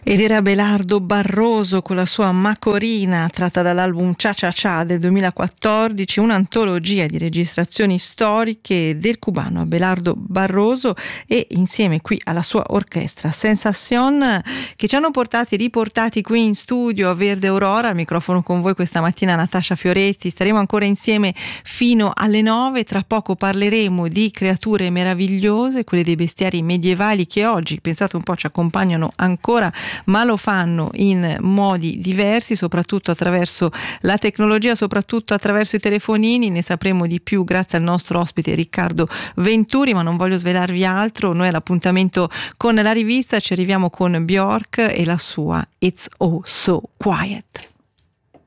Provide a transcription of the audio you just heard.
Ed era Abelardo Barroso con la sua Macorina, tratta dall'album Cha Cha Cha del 2014, un'antologia di registrazioni storiche del cubano Abelardo Barroso, e insieme qui alla sua orchestra Sensación, che ci hanno riportati qui in studio a Verde Aurora. Al microfono con voi questa mattina Natascia Fioretti. Staremo ancora insieme fino alle 9. Tra poco parleremo di creature meravigliose, quelle dei bestiari medievali che oggi, pensate un po', ci accompagnano ancora, ma lo fanno in modi diversi, soprattutto attraverso la tecnologia, soprattutto attraverso i telefonini. Ne sapremo di più grazie al nostro ospite Riccardo Venturi, ma non voglio svelarvi altro. Noi all'appuntamento con la rivista ci arriviamo con Björk e la sua It's Oh So Quiet.